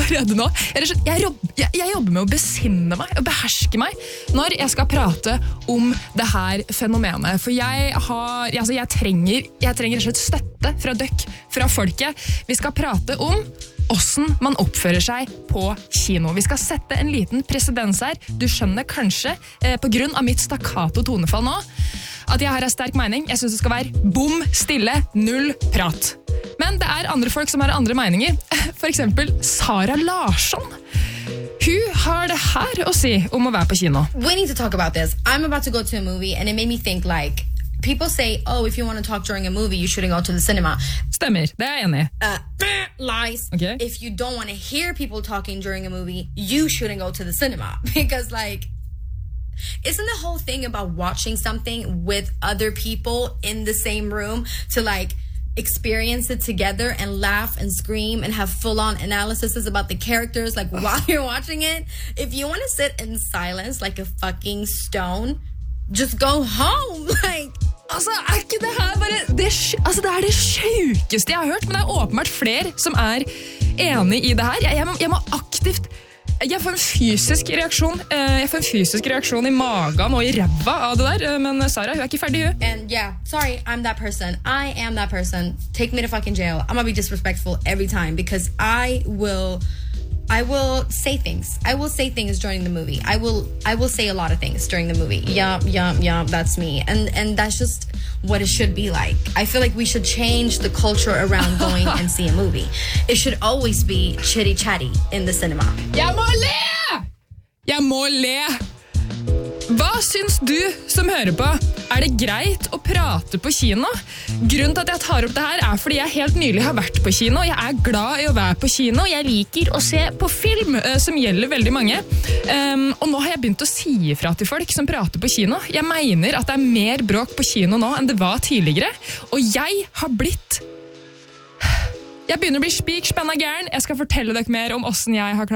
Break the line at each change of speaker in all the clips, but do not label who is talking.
allerede nå. Jeg jobber med å besinne meg og beherske meg når jeg skal prate om det her fenomenet. For jeg trenger rett og slett støtte fra døkk, fra folket. Vi skal prate om hvordan man oppfører seg på kino. Vi skal sette en liten presedens her. Du skjønner kanskje, på grunn av mitt stakkato tonefall nå, at jeg har en sterk mening. Jeg synes det skal være bom, stille, null prat. Men det andre folk som har andre meninger. For eksempel Sara Larsson. Hun har det her å si om å være på kino.
We need to talk about this. I'm about to go to a movie and it made me think like, people say, oh, if you want to talk during a movie, you shouldn't go to the cinema.
Stemmer, det jeg enig I.
Lies.
Okay.
If you don't want to hear people talking during a movie, you shouldn't go to the cinema. Because like, isn't the whole thing about watching something with other people in the same room to like experience it together and laugh and scream and have full-on analyses about the characters like while you're watching it? If you want to sit in silence like a fucking stone, just go home. Like,
altså, ikke det her bare det det sjukeste jeg har hørt, men det åpenbart flere som enig I det her. Jeg må aktivt jeg får en fysisk reaksjon. Jeg får en fysisk reaksjon I magen og I ræva av det der, men Sara, hun ikke ferdig, hun.
And yeah, sorry, I'm that person. I am that person. Take me to fucking jail. I'm gonna be disrespectful every time because I will say things. I will say things during the movie. I will say a lot of things during the movie. Yeah, that's me. And that's just what it should be like. I feel like we should change the culture around going and see a movie. It should always be chitty-chatty in the cinema.
Jeg må le! Hva syns du som hører på? Det greit å prate på kino? Grunnen til at jeg tar opp det her fordi jeg helt nylig har vært på kino. Jeg glad I å være på kino. Jeg liker å se på film, som gjelder veldig mange. Og nå har jeg begynt å si ifra til folk som prater på kino. Jeg mener at det mer bråk på kino nå enn det var tidligere. Og jeg har blitt... Jeg begynner å bli spik-spenna gæren. Jeg skal fortelle dere mer om hvordan jeg har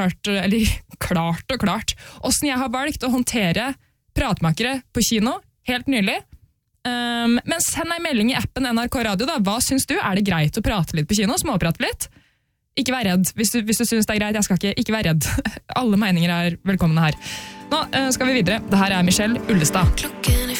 klart, hvordan jeg har valgt å håndtere pratmakere på kino, helt nylig. Men send en melding I appen NRK Radio da. Hva syns du? Det greit å prate litt på kino? Småprate litt? Ikke vær redd. Hvis du syns det greit, jeg skal ikke være redd. Alle meninger velkomne her. Nå skal vi videre. Det her Michelle Ullestad. Klokken